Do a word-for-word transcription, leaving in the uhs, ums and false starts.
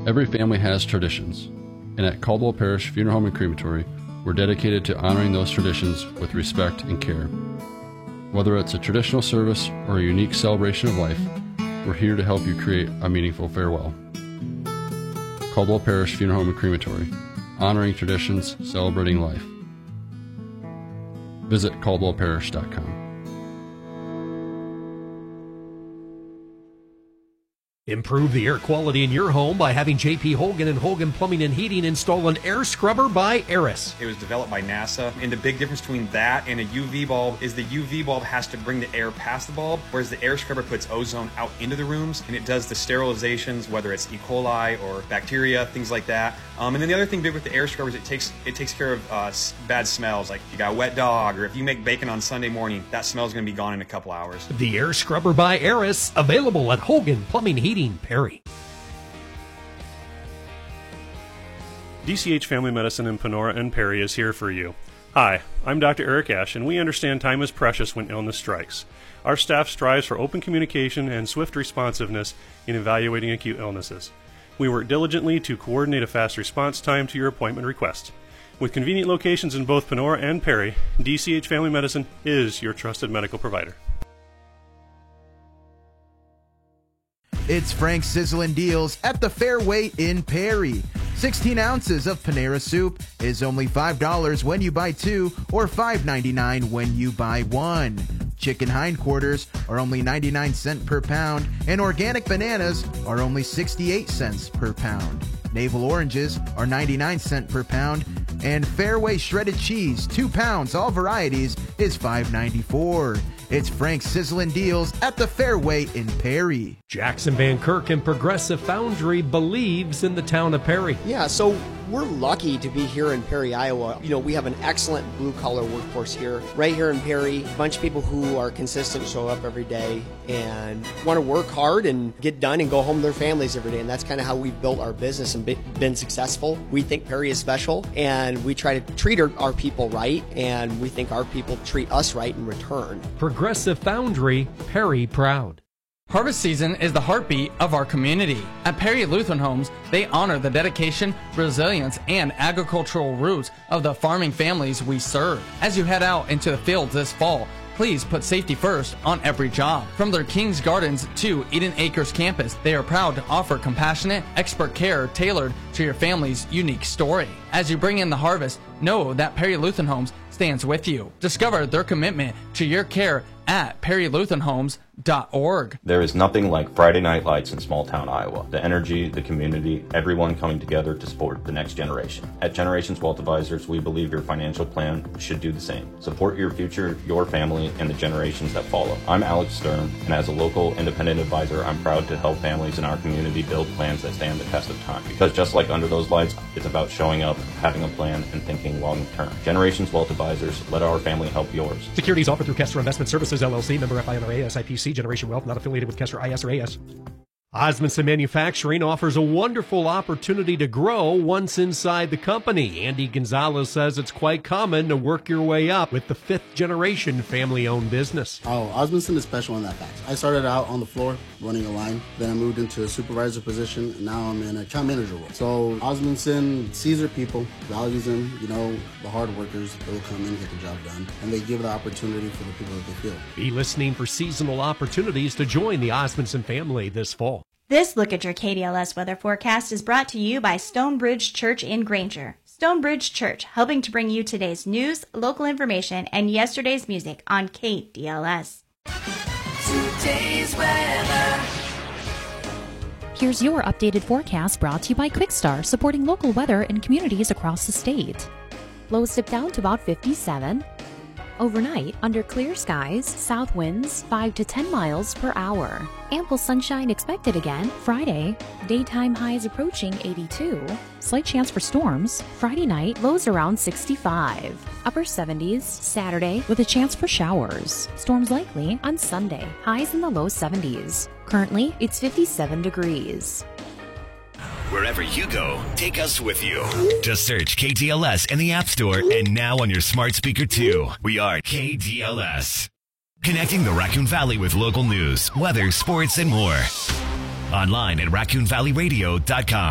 Every family has traditions, and at Caldwell Parish Funeral Home and Crematory, we're dedicated to honoring those traditions with respect and care. Whether it's a traditional service or a unique celebration of life, we're here to help you create a meaningful farewell. Caldwell Parish Funeral Home and Crematory, honoring traditions, celebrating life. Visit caldwell parish dot com. Improve the air quality in your home by having J P Hogan and Hogan Plumbing and Heating install an air scrubber by Aris. It was developed by NASA, and the big difference between that and a U V bulb is the U V bulb has to bring the air past the bulb, whereas the air scrubber puts ozone out into the rooms, and it does the sterilizations, whether it's E. coli or bacteria, things like that. Um, and then the other thing big with the air scrubbers, it takes it takes care of uh, bad smells, like you got a wet dog, or if you make bacon on Sunday morning, that smell's going to be gone in a couple hours. The air scrubber by Aris, available at Hogan Plumbing Heating, Perry. D C H Family Medicine in Panora and Perry is here for you. Hi, I'm Doctor Eric Ash, and we understand time is precious when illness strikes. Our staff strives for open communication and swift responsiveness in evaluating acute illnesses. We work diligently to coordinate a fast response time to your appointment request. With convenient locations in both Panora and Perry, D C H Family Medicine is your trusted medical provider. It's Frank's Sizzlin' Deals at the Fairway in Perry. sixteen ounces of Panera Soup is only five dollars when you buy two or five ninety-nine when you buy one. Chicken hindquarters are only ninety-nine cents per pound, and organic bananas are only sixty-eight cents per pound. Navel oranges are ninety-nine cents per pound, and Fairway shredded cheese, two pounds, all varieties, is five ninety-four. It's Frank's Sizzlin' Deals at the Fairway in Perry. Jackson Van Kirk and Progressive Foundry believes in the town of Perry. Yeah, so we're lucky to be here in Perry, Iowa. You know, we have an excellent blue-collar workforce here. Right here in Perry, a bunch of people who are consistent, show up every day, and want to work hard and get done and go home to their families every day. And that's kind of how we've built our business and been successful. We think Perry is special, and we try to treat our, our people right, and we think our people treat us right in return. Progressive Foundry, Perry proud. Harvest season is the heartbeat of our community. At Perry Lutheran Homes, they honor the dedication, resilience, and agricultural roots of the farming families we serve. As you head out into the fields this fall, please put safety first on every job. From their King's Gardens to Eden Acres campus, they are proud to offer compassionate, expert care tailored to your family's unique story. As you bring in the harvest, know that Perry Lutheran Homes stands with you. Discover their commitment to your care at perry lutheran homes dot org. There is nothing like Friday night lights in small town Iowa. The energy, the community, everyone coming together to support the next generation. At Generations Wealth Advisors, we believe your financial plan should do the same. Support your future, your family, and the generations that follow. I'm Alex Stern, and as a local independent advisor, I'm proud to help families in our community build plans that stand the test of time. Because just like under those lights, it's about showing up, having a plan, and thinking long term. Generations Wealth Advisors, let our family help yours. Securities offered through Kester Investment Services, L L C, member F I N R A, S I P C, Generation Wealth, not affiliated with Kester I S or A S. Osmondson Manufacturing offers a wonderful opportunity to grow once inside the company. Andy Gonzalez says it's quite common to work your way up with the fifth generation family-owned business. Oh, Osmondson is special in that fact. I started out on the floor running a line, then I moved into a supervisor position, and now I'm in an account manager role. So Osmondson sees their people, values them, you know, the hard workers that will come in and get the job done, and they give the opportunity for the people that they feel. Be listening for seasonal opportunities to join the Osmondson family this fall. This Look at Your K D L S weather forecast is brought to you by Stonebridge Church in Granger. Stonebridge Church, helping to bring you today's news, local information, and yesterday's music on K D L S. Today's weather. Here's your updated forecast brought to you by Quickstar, supporting local weather in communities across the state. Lows dip down to about fifty-seven. Overnight, under clear skies, south winds five to ten miles per hour. Ample sunshine expected again Friday. Daytime highs approaching eighty-two. Slight chance for storms. Friday night, lows around sixty-five. Upper seventies Saturday with a chance for showers. Storms likely on Sunday. Highs in the low seventies. Currently, it's fifty-seven degrees. Wherever you go, take us with you. Just search K D L S in the App Store and now on your smart speaker too. We are K D L S. Connecting the Raccoon Valley with local news, weather, sports, and more. Online at raccoon valley radio dot com.